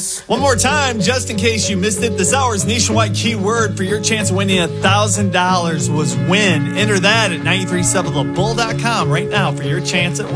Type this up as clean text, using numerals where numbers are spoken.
Christmas. One more time, just in case you missed it, this hour's nationwide keyword for your chance of winning $1,000 was win. Enter that at 937thebull.com right now for your chance at